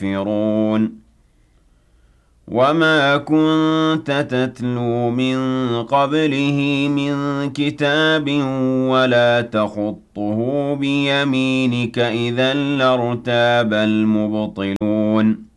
يكفرون وما كنت تتلو من قبله من كتاب ولا تخطه بيمينك إذا لارتاب المبطلون